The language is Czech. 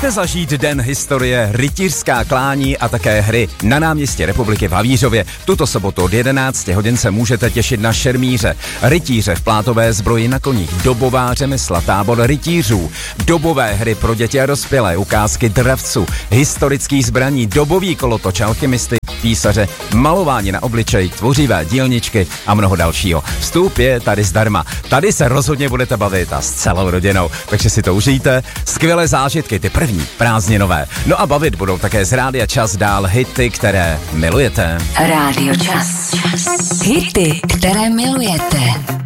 Pojďte zažít Den historie, rytířská klání a také hry na náměstí Republiky v Havířově. Tuto sobotu od 11 hodin se můžete těšit na šermíře, rytíře v plátové zbroji na koních, dobová řemesla, tábor rytířů, dobové hry pro děti a dospělé, ukázky dravců, historických zbraní, dobový kolotoč, alchymisty, písaře, malování na obličej, tvořivé dílničky a mnoho dalšího. Vstup je tady zdarma. Tady se rozhodně budete bavit a s celou rodinou, takže si to užijte. Skvělé zážitky, ty první prázdninové. No a bavit budou také z Rádia Čas dál hity, které milujete. Rádio Čas. Hity, které milujete.